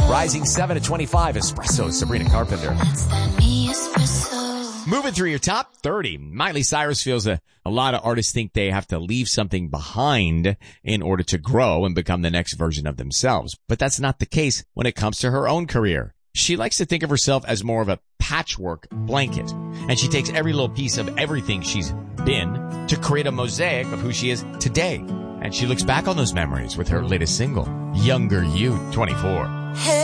Rising 7 at 25, Espresso, Sabrina Carpenter. Moving through your top 30, Miley Cyrus feels a lot of artists think they have to leave something behind in order to grow and become the next version of themselves. But that's not the case when it comes to her own career. She likes to think of herself as more of a patchwork blanket, and she takes every little piece of everything she's been to create a mosaic of who she is today. And she looks back on those memories with her latest single, Younger You, 24.